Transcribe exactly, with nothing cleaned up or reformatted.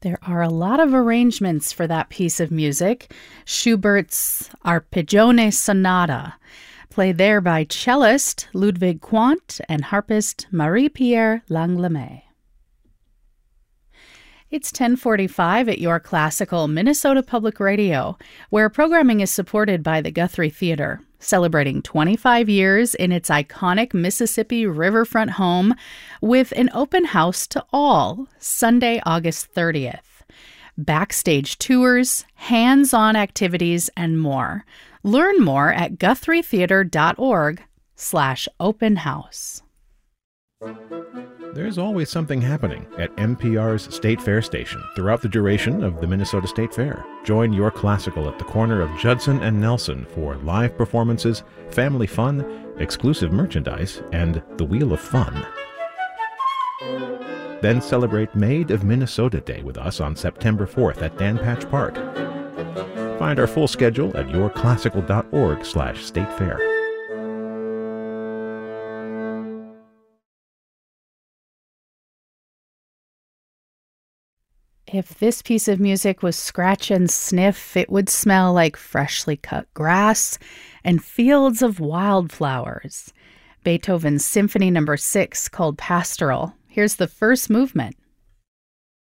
There are a lot of arrangements for that piece of music. Schubert's Arpeggione Sonata, played there by cellist Ludwig Quandt and harpist Marie-Pierre Langlamet. It's ten forty-five at Your Classical Minnesota Public Radio, where programming is supported by the Guthrie Theater, celebrating twenty-five years in its iconic Mississippi riverfront home with an open house to all, Sunday, August thirtieth. Backstage tours, hands-on activities, and more. Learn more at guthrietheater.org slash open house. There's always something happening at N P R's State Fair station throughout the duration of the Minnesota State Fair. Join Your Classical at the corner of Judson and Nelson for live performances, family fun, exclusive merchandise, and the Wheel of Fun. Then celebrate Made of Minnesota Day with us on September fourth at Dan Patch Park. Find our full schedule at yourclassical.org slash state fair. If this piece of music was scratch and sniff, it would smell like freshly cut grass and fields of wildflowers. Beethoven's Symphony Number Six, called Pastoral. Here's the first movement.